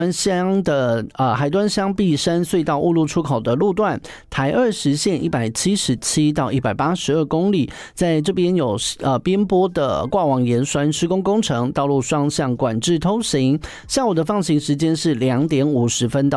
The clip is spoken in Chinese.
乡的海端乡碧山隧道雾路出口的路段，台二实线177到182公里，在这边有边坡的挂网盐酸施工工程，道路双向管制通行。下午的放行时间是2点50分到